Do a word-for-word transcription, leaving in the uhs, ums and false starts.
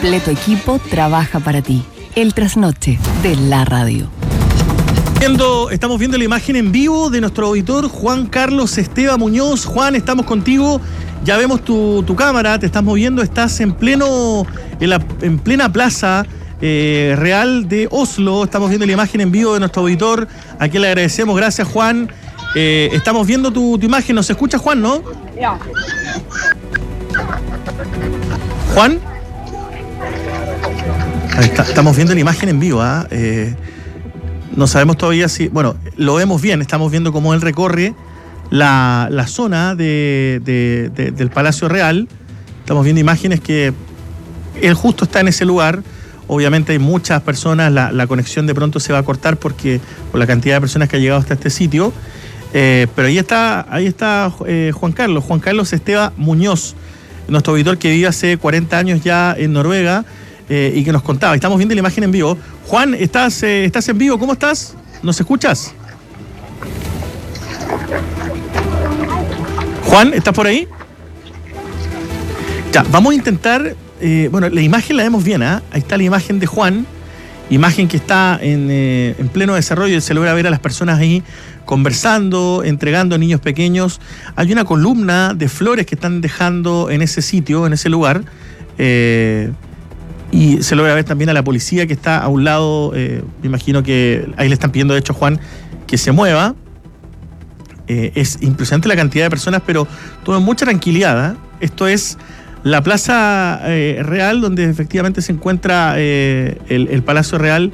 completo equipo trabaja para ti. El trasnoche de la radio. Viendo, estamos viendo la imagen en vivo de nuestro auditor Juan Carlos Esteban Muñoz. Juan, estamos contigo. Ya vemos tu, tu cámara, te estás moviendo, estás en pleno, en, la, en plena plaza eh, real de Oslo. Estamos viendo la imagen en vivo de nuestro auditor, a quien le agradecemos. Gracias, Juan. Eh, estamos viendo tu, tu imagen. ¿Nos escucha, Juan, no? Ya. Juan. Ahí está, estamos viendo la imagen en vivo. ¿eh? Eh, no sabemos todavía si... Bueno, lo vemos bien, estamos viendo cómo él recorre la, la zona de, de, de, del Palacio Real. Estamos viendo imágenes que él justo está en ese lugar. Obviamente hay muchas personas, la, la conexión de pronto se va a cortar porque por la cantidad de personas que ha llegado hasta este sitio. Eh, pero ahí está, ahí está eh, Juan Carlos, Juan Carlos Esteban Muñoz, nuestro auditor que vive hace cuarenta años ya en Noruega eh, y que nos contaba. Estamos viendo la imagen en vivo. Juan, ¿estás, eh, estás en vivo? ¿Cómo estás? ¿Nos escuchas? Juan, ¿estás por ahí? Ya, vamos a intentar... Eh, bueno, la imagen la vemos bien, ¿eh? Ahí está la imagen de Juan, imagen que está en, eh, en pleno desarrollo. Se logra ver a las personas ahí conversando, entregando a niños pequeños. Hay una columna de flores que están dejando en ese sitio, en ese lugar. Eh, y se logra ver también a la policía que está a un lado. Eh, me imagino que ahí le están pidiendo, de hecho, a Juan que se mueva. Eh, es impresionante la cantidad de personas, pero todo en mucha tranquilidad, ¿eh? Esto es la Plaza eh, Real, donde efectivamente se encuentra eh, el, el Palacio Real